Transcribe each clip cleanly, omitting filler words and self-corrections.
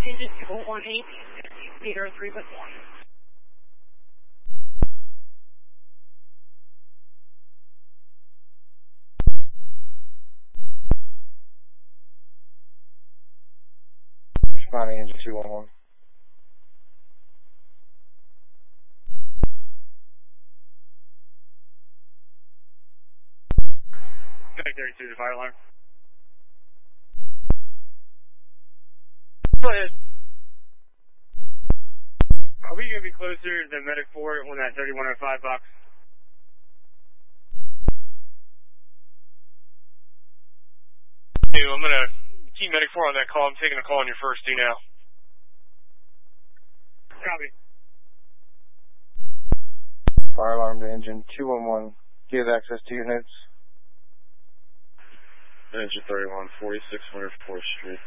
Engine 218, Peter 3 with 1. Responding Engine 211. Connect 32 to fire alarm. Go ahead. Are we going to be closer than Medic 4 on that 3105 box? Hey, I'm going to keep Medic 4 on that call. I'm taking a call on your first 2 now. Copy. Fire alarm to Engine 211. Do you have access to your notes? Engine 31, 4600 4th Street.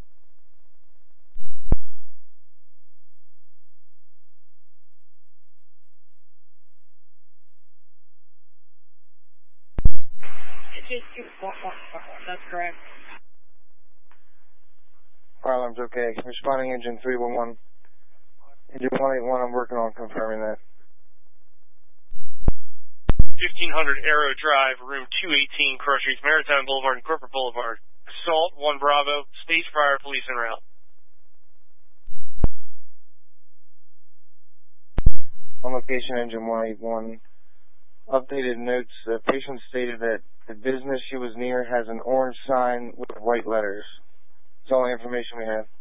Engine 211, that's correct. Fire alarm's okay. Responding Engine 311. Engine 181, I'm working on confirming that. 1500 Arrow Drive, room 218, Cross Streets, Maritime Boulevard, and Corporate Boulevard. Assault 1 Bravo, Space Fire Police en route. On location, Engine 181. Updated notes. The patient stated that the business she was near has an orange sign with white letters. That's all the information we have.